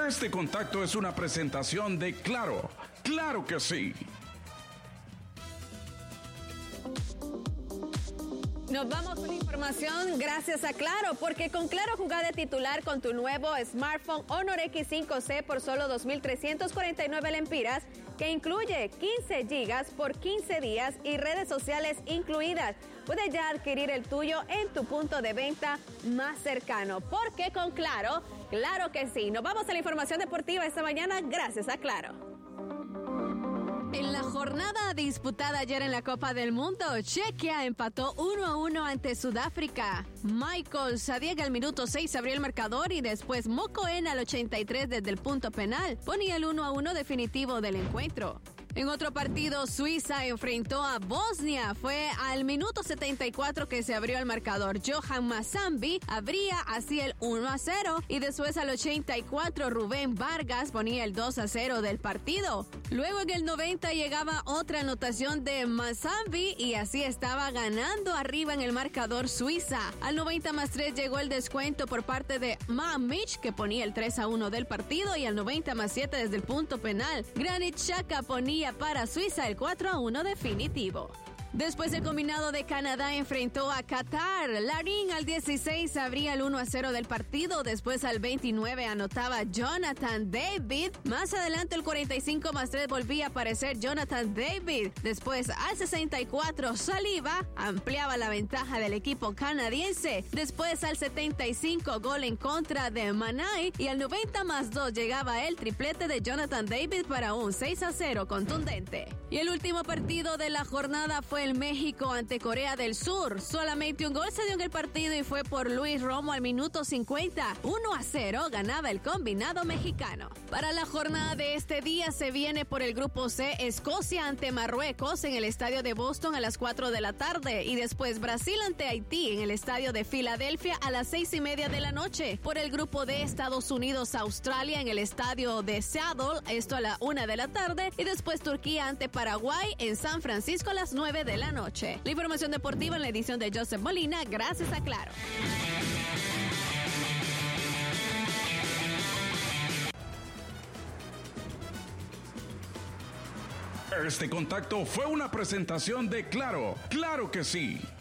Este contacto es una presentación de Claro. ¡Claro que sí! Nos vamos con información gracias a Claro, porque con Claro jugá de titular con tu nuevo smartphone Honor X5C por solo 2.349 lempiras, que incluye 15 gigas por 15 días y redes sociales incluidas. Puedes ya adquirir el tuyo en tu punto de venta más cercano, porque con Claro, claro que sí. Nos vamos a la información deportiva esta mañana gracias a Claro. En la jornada disputada ayer en la Copa del Mundo, Chequia empató 1-1 ante Sudáfrica. Michael Sadiega al minuto 6 abrió el marcador y después Mokoena al 83 desde el punto penal ponía el 1-1 definitivo del encuentro. En otro partido, Suiza enfrentó a Bosnia. Fue al minuto 74 que se abrió el marcador. Johan Mazambi abría así el 1-0 y después al 84 Rubén Vargas ponía el 2-0 del partido. Luego en el 90 llegaba otra anotación de Mazambi y así estaba ganando arriba en el marcador Suiza. Al 90+3 llegó el descuento por parte de Mamic, que ponía el 3-1 del partido, y al 90+7 desde el punto penal, Granit Xhaka ponía para Suiza el 4-1 definitivo. Después el combinado de Canadá enfrentó a Qatar. Larin al 16 abría el 1-0 del partido. Después al 29 anotaba Jonathan David. Más adelante el 45+3 volvía a aparecer Jonathan David. Después al 64 Saliba ampliaba la ventaja del equipo canadiense. Después al 75 gol en contra de Manai. Y al 90+2 llegaba el triplete de Jonathan David para un 6-0 contundente. Y el último partido de la jornada fue el México ante Corea del Sur. Solamente un gol se dio en el partido y fue por Luis Romo al minuto 50. 1-0 ganaba el combinado mexicano. Para la jornada de este día se viene por el grupo C Escocia ante Marruecos en el estadio de Boston a las 4 de la tarde y después Brasil ante Haití en el estadio de Filadelfia a las 6:30 de la noche. Por el grupo D Estados Unidos Australia en el estadio de Seattle, esto a la 1 de la tarde, y después Turquía ante Paraguay en San Francisco a las 9 de la noche. La información deportiva en la edición de Joseph Molina, gracias a Claro. Este contacto fue una presentación de Claro. ¡Claro que sí!